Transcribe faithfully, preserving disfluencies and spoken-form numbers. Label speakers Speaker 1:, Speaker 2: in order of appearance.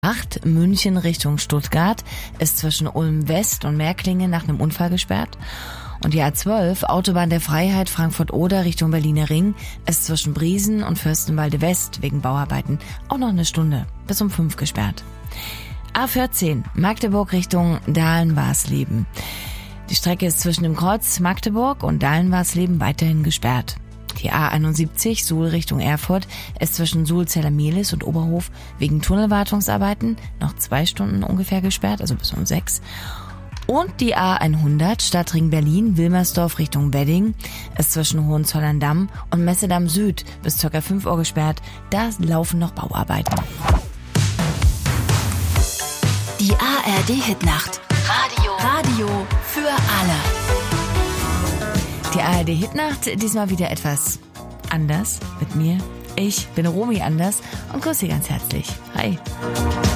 Speaker 1: acht München Richtung Stuttgart ist zwischen Ulm West und Märklingen nach einem Unfall gesperrt. Und die A zwölf, Autobahn der Freiheit Frankfurt-Oder Richtung Berliner Ring, ist zwischen Briesen und Fürstenwalde West wegen Bauarbeiten auch noch eine Stunde bis um fünf gesperrt. A vierzehn, Magdeburg Richtung Dahlen-Warsleben. Die Strecke ist zwischen dem Kreuz Magdeburg und Dahlen-Warsleben weiterhin gesperrt. Die A einundsiebzig, Suhl Richtung Erfurt, ist zwischen Suhl-Zellermehlis und Oberhof wegen Tunnelwartungsarbeiten noch zwei Stunden ungefähr gesperrt, also bis um sechs. Und die A hundert, Stadtring Berlin, Wilmersdorf Richtung Wedding, ist zwischen Hohenzollern-Damm und Messedamm Süd bis ca. fünf Uhr gesperrt. Da laufen noch Bauarbeiten.
Speaker 2: Die A R D-Hitnacht. Radio. Radio für alle.
Speaker 1: Die A R D-Hitnacht, diesmal wieder etwas anders mit mir. Ich bin Romy Anders und grüße Sie ganz herzlich. Hi.